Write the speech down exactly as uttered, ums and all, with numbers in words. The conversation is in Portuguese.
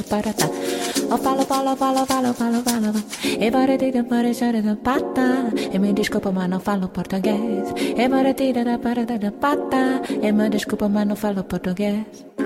Paratá. Eu falo, falo, falo, falo, falo, falo. E paratida, paratida, da pata. E me desculpa, mas não falo português. E paratida, da paratida, da pata. E me desculpa, mas não falo português.